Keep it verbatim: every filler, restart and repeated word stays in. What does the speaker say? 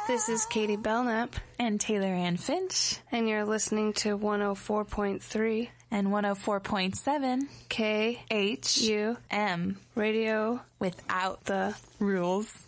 This is Katie Belknap. And Taylor Ann Finch. And you're listening to one oh four point three. And one oh four point seven. K. H. U. M. Radio. Without the rules.